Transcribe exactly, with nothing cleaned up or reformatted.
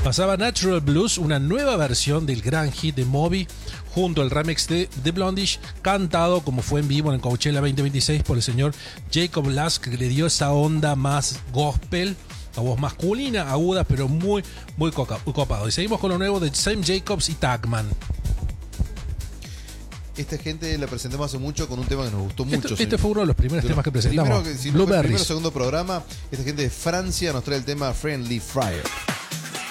Pasaba Natural Blues, una nueva versión del gran hit de Moby, junto al remix de The Blondish, cantado como fue en vivo en el Coachella veinte veintiséis por el señor Jacob Lusk, que le dio esa onda más gospel, la voz masculina, aguda, pero muy, muy copado. Y seguimos con lo nuevo de Sam Jacobs y Tagman. Esta gente la presentamos hace mucho con un tema que nos gustó mucho. Este, este fue uno de los primeros de temas que presentamos. Primero, si no fue el primero o segundo programa, esta gente de Francia nos trae el tema Friendly Fire.